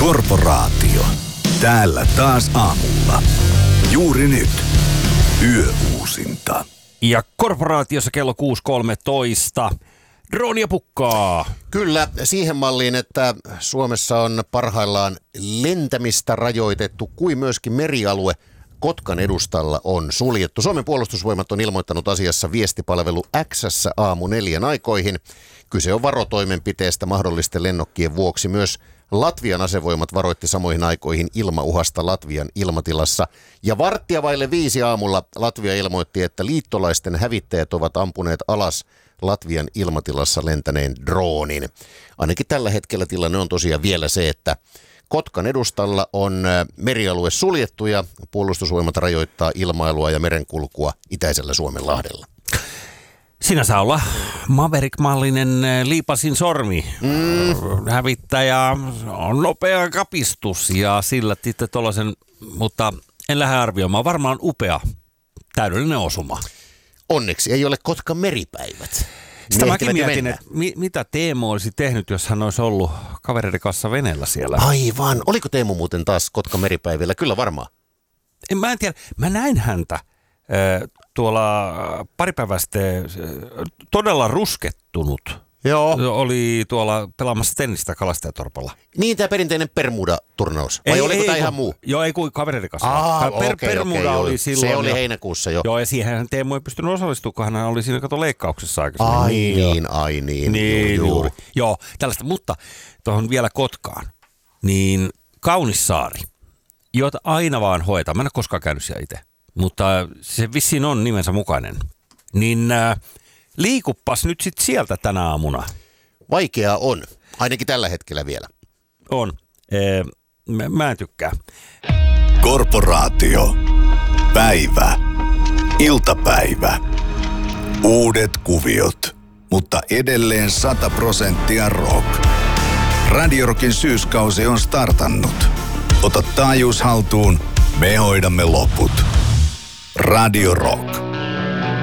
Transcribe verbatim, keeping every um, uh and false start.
Korporaatio. Täällä taas aamulla. Juuri nyt. Yöuusinta. Ja Korporaatiossa kello kuusi kolmetoista. Dronia pukkaa. Kyllä, siihen malliin, että Suomessa on parhaillaan lentämistä rajoitettu, kuin myöskin merialue Kotkan edustalla on suljettu. Suomen puolustusvoimat on ilmoittanut asiassa viestipalvelu X:ssä aamu neljän aikoihin. Kyse on varotoimenpiteestä mahdollisten lennokkien vuoksi. Myös Latvian asevoimat varoitti samoihin aikoihin ilmauhasta Latvian ilmatilassa. Ja varttia vaille viisi aamulla Latvia ilmoitti, että liittolaisten hävittäjät ovat ampuneet alas Latvian ilmatilassa lentäneen droonin. Ainakin tällä hetkellä tilanne on tosiaan vielä se, että Kotkan edustalla on merialue suljettu ja puolustusvoimat rajoittaa ilmailua ja merenkulkua itäisellä Suomenlahdella. Siinä saa olla Maverick-mallinen liipasin sormi. Mm. Hävittäjä on nopea kapistus ja sillä sitten tuollaisen, mutta en lähde arvioimaan. Varmaan upea, täydellinen osuma. Onneksi ei ole Kotkan meripäivät. Sitä mäkin mietin, että mi- mitä Teemu olisi tehnyt, jos hän olisi ollut kavereiden kanssa veneellä siellä. Aivan. Oliko Teemu muuten taas Kotkan meripäivillä? Kyllä varmaan. En, mä en tiedä. Mä näin häntä äh, tuolla pari päivää sitten äh, todella ruskettunut. Joo. Oli tuolla pelaamassa tennistä Kalastajatorpalla. Niin, tämä perinteinen Bermuda-turnaus. Vai ei, oliko tämä ihan muu? Joo, ei kuin kavereiden kanssa. Ah, per, okay, Bermuda okay, oli silloin. Se oli jo. heinäkuussa jo. Joo, ja siihen Teemu ei pystynyt osallistumaan, kun hän oli siinä kato leikkauksessa aikaisemmin. Ai niin, ai niin. Niin, juu, juuri. Joo, tällaista. Mutta tuohon vielä Kotkaan. Niin kaunis saari, jota aina vaan hoetaan. Mä en ole koskaan käynyt siellä itse, mutta se vissiin on nimensä mukainen. Niin äh, liikuppas nyt sit sieltä tänä aamuna. Vaikeaa on, ainakin tällä hetkellä vielä. On. Ee, mä, mä en tykkää. Korporaatio. Päivä. Iltapäivä. Uudet kuviot, mutta edelleen sata prosenttia rock. Radio Rockin syyskausi on startannut. Ota taajuus haltuun, me hoidamme loput. Radio Rock.